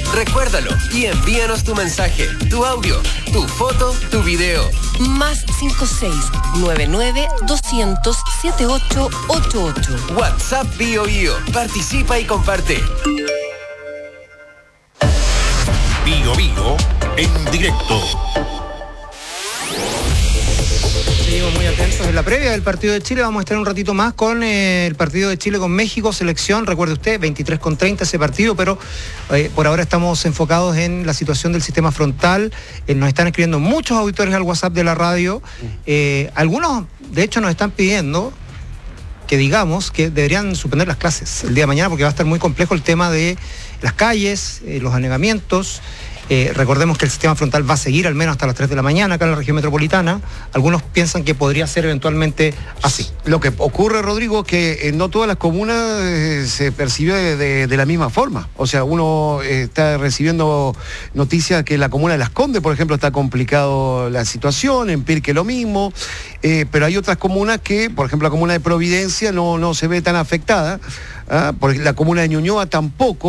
Recuérdalo y envíanos tu mensaje, tu audio, tu foto, tu video. Más 56-99-200-7888. WhatsApp Bio. Participa y comparte. Bio en directo. Seguimos muy atentos en la previa del partido de Chile. Vamos a estar un ratito más con el partido de Chile con México, selección. Recuerde usted, 23:30 ese partido, pero por ahora estamos enfocados en la situación del sistema frontal. Nos están escribiendo muchos auditores al WhatsApp de la radio. Algunos, de hecho, nos están pidiendo que digamos que deberían suspender las clases el día de mañana porque va a estar muy complejo el tema de las calles, los anegamientos. Recordemos que el sistema frontal va a seguir al menos hasta las 3 de la mañana acá en la región metropolitana. Algunos piensan que podría ser eventualmente así. Lo que ocurre, Rodrigo, es que no todas las comunas se percibe de la misma forma. O sea, uno está recibiendo noticias que en la comuna de Las Condes, por ejemplo, está complicado la situación, en Pirque lo mismo, pero hay otras comunas que, por ejemplo, la comuna de Providencia no se ve tan afectada, porque la comuna de Ñuñoa tampoco.